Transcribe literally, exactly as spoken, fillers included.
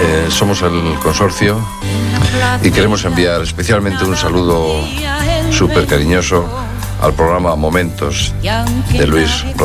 eh, somos el consorcio y queremos enviar especialmente un saludo súper cariñoso al programa Momentos de Luis